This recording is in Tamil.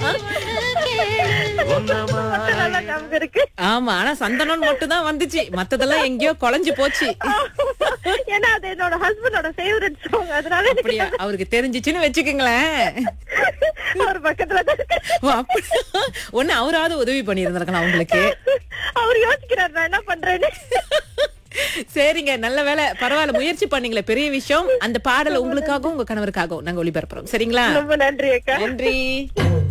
நல்லா ஞாபகம் இருக்கு. ஆமா, ஆனா சந்தனம் மட்டும் தான் வந்துச்சு, மத்ததெல்லாம் எங்கேயோ குழஞ்சு போச்சு. ஏன்னா அது என்னோட ஹஸ்பண்டோட ஃபேவரட் சாங், அதனால எனக்கு அப்படியா? அவருக்கு தெரிஞ்சிச்சுன்னு வச்சுக்கோங்களேன். அவர் பக்கத்துல தான் இருக்கு. ஓ, அப்படியா? ஒண்ணு அவராவது உதவி பண்ணியிருந்திருக்கலாம் உங்களுக்கு. அவர் யோசிக்கிறார் நான் என்ன பண்றேன்னு. சரிங்க, நல்ல வேலை, பரவாயில்ல, முயற்சி பண்ணீங்களே, பெரிய விஷயம். அந்த பாடல் உங்களுக்காகவும் உங்க கணவருக்காகவும் நாங்க ஒளிபரப்புறோம். சரிங்களா? ரொம்ப நன்றி அக்கா. நன்றி.